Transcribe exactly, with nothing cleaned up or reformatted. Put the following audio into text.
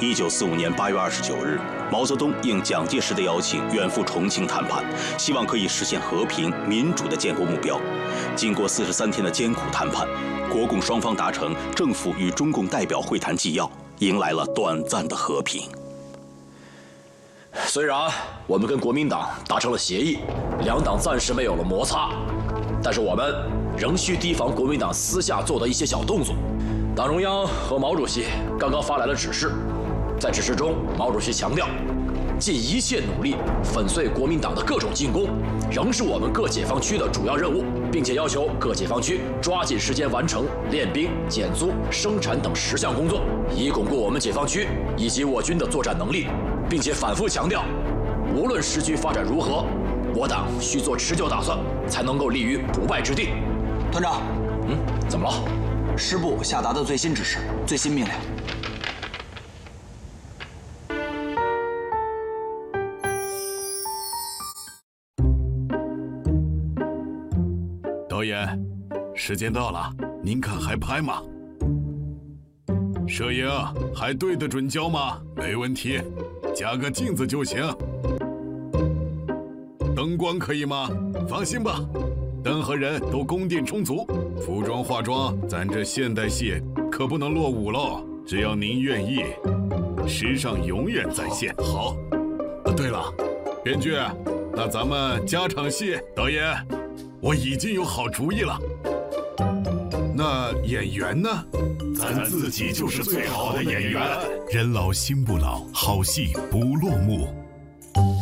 一九四五年八月二十九日，毛泽东应蒋介石的邀请远赴重庆谈判，希望可以实现和平民主的建国目标。经过四十三天的艰苦谈判，国共双方达成政府与中共代表会谈纪要，迎来了短暂的和平。 虽然我们跟国民党达成了协议，两党暂时没有了摩擦，但是我们仍需提防国民党私下做的一些小动作。党中央和毛主席刚刚发来了指示，在指示中，毛主席强调，尽一切努力粉碎国民党的各种进攻，仍是我们各解放区的主要任务，并且要求各解放区抓紧时间完成练兵、减租、生产等十项工作，以巩固我们解放区以及我军的作战能力，并且反复强调，无论时局发展如何，我党需做持久打算，才能够立于不败之地。 团长， 嗯，怎么了？ 师部下达的最新指示、最新命令。 导演，时间到了，您看还拍吗？摄影还对得准焦吗？没问题，加个镜子就行。灯光可以吗？放心吧，灯和人都供电充足。服装化妆，咱这现代戏可不能落伍喽。只要您愿意，时尚永远在线。好。啊，对了，编剧，那咱们加场戏。导演，我已经有好主意了。那演员呢？咱自己就是最好的演员。人老心不老，好戏不落幕。